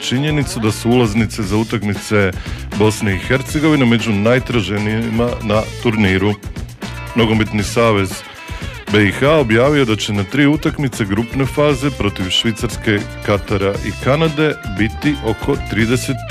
činjenicu da su ulaznice za utakmice Bosne i Hercegovine među najtraženijima na turniru. Nogometni savez BiH objavio da će na 3 utakmice grupne faze protiv Švicarske, Katara i Kanade biti oko 30